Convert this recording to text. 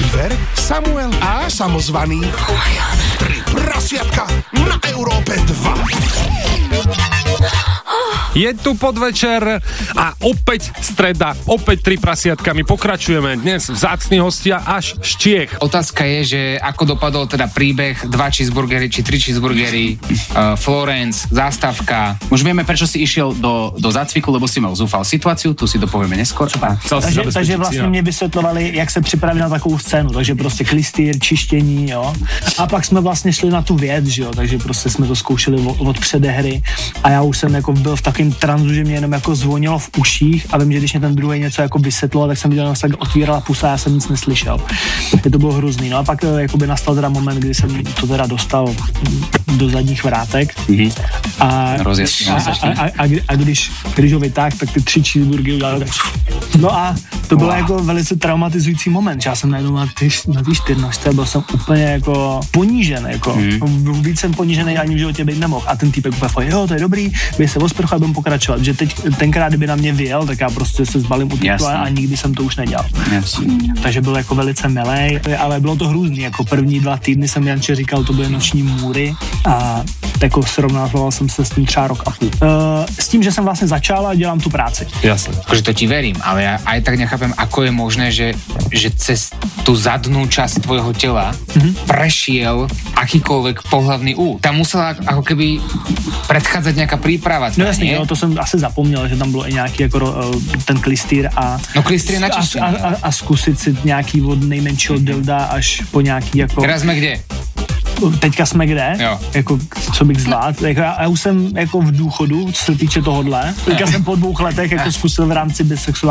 Oliver, Samuel a samozvaný. Tri prasiatka na Európe 2. Je tu podvečer a opäť streda, opäť tri prasiatka. My pokračujeme dnes vzácni hostia až z Čiech. Otázka je, že ako dopadol teda príbeh 2 cheeseburgery či 3 cheeseburgery, Florence, zástavka. Už vieme, prečo si išiel do zácviku, lebo si mal zúfal situáciu, tu si to povieme neskôr. Takže vlastně mě vysvětlovali, jak se připravit na takovou scénu, takže prostě klistýr, čištění, jo. A pak jsme vlastně šli na tu věc, že jo, takže prostě jsme to zkoušeli od předehry a já už jsem jako byl v takovém tranzu, že mě jenom jako zvonilo v uších a vím, že když mě ten druhý něco jako vysvětloval, tak jsem viděl, že tak otvírala pusa a já jsem nic neslyšel. To bylo hrozný, no a pak jakoby nastal teda moment, kdy jsem to teda dostal do zadních vrátek a když ho vytáhl, tak ty 3 cheeseburgery udělal. No a to bylo jako velice traumatizující moment. Já jsem najednou na ty 4 byl jsem úplně jako ponížen, jako víc jsem ponížený, ani v životě být nemohl. A ten týpek úplně, jo, to je dobrý, vy se osprchu a budeme pokračovat. Že tenkrát, kdyby na mě vyjel, tak já prostě se zbalím utíkl a nikdy jsem to už nedělal. Takže byl jako velice milej, ale bylo to hrůzný. Jako první 2 týdny jsem Janče říkal, to byly noční můry a jako srovnával jsem se s tím třeba rok a půl. S tím, že jsem vlastně začal a dělám tu práci. Jasne. Akože to ti verím, ale ja aj tak nechápem, ako je možné, že cez tú zadnú časť tvojho tela prešiel akýkoľvek pohlavný Tam musela ako keby predchádzať nejaká príprava. No jasný, to jsem asi zapomněl, že tam bylo i nějaký jako ten klistýr a... No klistýr je na čištění. A zkusit si nějaký od nejmenšího dilda až po nějaký jako... Teraz jsme kde? Teďka jsme kde? Jo. Jako, co bych zvládl? Jako, já už jsem jako v důchodu, co se týče tohohle. Teďka jsem po 2 letech jako zkusil v rámci bisexuální